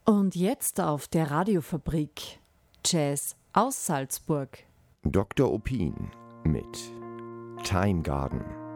Und jetzt auf der Radiofabrik Jazz aus Salzburg. Dr. Opin mit Time Garden.